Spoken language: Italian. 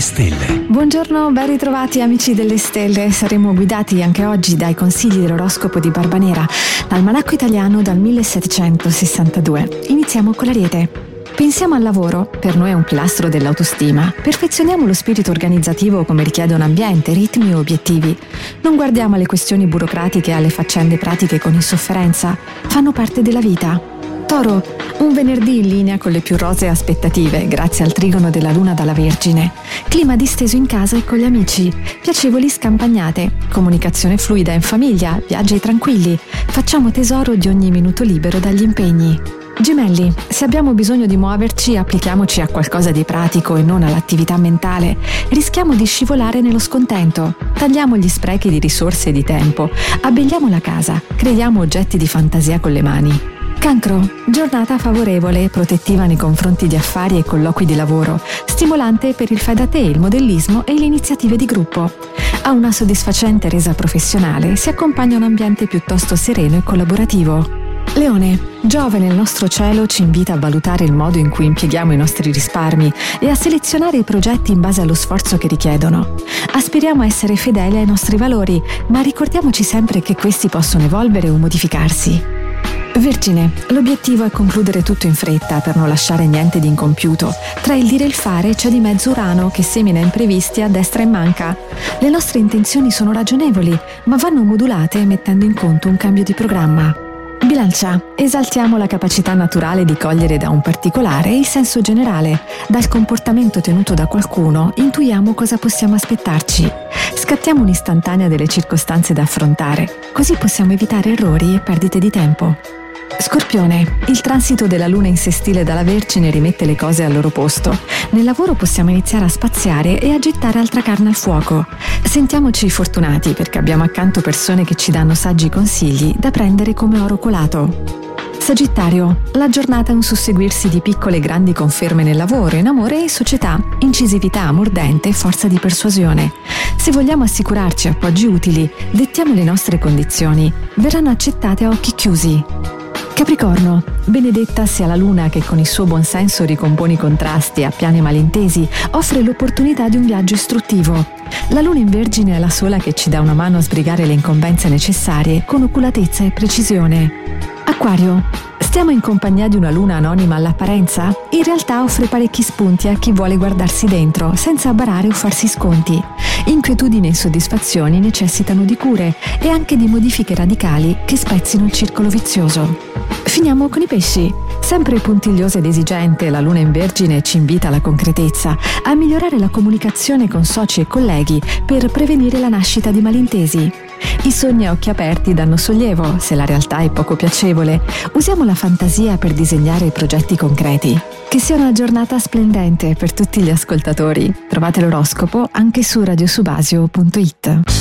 stelle. Buongiorno, ben ritrovati amici delle stelle. Saremo guidati anche oggi dai consigli dell'oroscopo di Barbanera, l'almanacco italiano dal 1762. Iniziamo con l'Ariete. Pensiamo al lavoro, per noi è un pilastro dell'autostima. Perfezioniamo lo spirito organizzativo come richiede un ambiente, ritmi e obiettivi. Non guardiamo alle questioni burocratiche e alle faccende pratiche con insofferenza. Fanno parte della vita. Toro, un venerdì in linea con le più rosee aspettative, grazie al trigono della Luna dalla Vergine. Clima disteso in casa e con gli amici, piacevoli scampagnate, comunicazione fluida in famiglia, viaggi tranquilli. Facciamo tesoro di ogni minuto libero dagli impegni. Gemelli, se abbiamo bisogno di muoverci, applichiamoci a qualcosa di pratico e non all'attività mentale. Rischiamo di scivolare nello scontento. Tagliamo gli sprechi di risorse e di tempo. Abbelliamo la casa. Creiamo oggetti di fantasia con le mani. Cancro, giornata favorevole, protettiva nei confronti di affari e colloqui di lavoro, stimolante per il fai da te, il modellismo e le iniziative di gruppo. A una soddisfacente resa professionale si accompagna un ambiente piuttosto sereno e collaborativo. Leone, Giove nel nostro cielo ci invita a valutare il modo in cui impieghiamo i nostri risparmi e a selezionare i progetti in base allo sforzo che richiedono. Aspiriamo a essere fedeli ai nostri valori, ma ricordiamoci sempre che questi possono evolvere o modificarsi. Vergine, l'obiettivo è concludere tutto in fretta per non lasciare niente di incompiuto. Tra il dire e il fare c'è di mezzo Urano che semina imprevisti a destra e manca. Le nostre intenzioni sono ragionevoli, ma vanno modulate mettendo in conto un cambio di programma. Bilancia, esaltiamo la capacità naturale di cogliere da un particolare il senso generale. Dal comportamento tenuto da qualcuno intuiamo cosa possiamo aspettarci. Scattiamo un'istantanea delle circostanze da affrontare, così possiamo evitare errori e perdite di tempo. Scorpione, il transito della Luna in sestile dalla Vergine rimette le cose al loro posto. Nel lavoro possiamo iniziare a spaziare e a gettare altra carne al fuoco. Sentiamoci fortunati perché abbiamo accanto persone che ci danno saggi consigli da prendere come oro colato. Sagittario, la giornata è un susseguirsi di piccole e grandi conferme nel lavoro, in amore e in società, incisività mordente e forza di persuasione. Se vogliamo assicurarci appoggi utili, dettiamo le nostre condizioni. Verranno accettate a occhi chiusi. Capricorno, benedetta sia la Luna che con il suo buonsenso ricompone i contrasti e appiana i malintesi, offre l'opportunità di un viaggio istruttivo. La Luna in Vergine è la sola che ci dà una mano a sbrigare le incombenze necessarie con oculatezza e precisione. Acquario, stiamo in compagnia di una Luna anonima all'apparenza? In realtà offre parecchi spunti a chi vuole guardarsi dentro, senza barare o farsi sconti. Inquietudini e insoddisfazioni necessitano di cure e anche di modifiche radicali che spezzino il circolo vizioso. Finiamo con i pesci. Sempre puntigliosa ed esigente, la Luna in Vergine ci invita alla concretezza, a migliorare la comunicazione con soci e colleghi per prevenire la nascita di malintesi. I sogni a occhi aperti danno sollievo, se la realtà è poco piacevole. Usiamo la fantasia per disegnare progetti concreti. Che sia una giornata splendente per tutti gli ascoltatori. Trovate l'oroscopo anche su radiosubasio.it.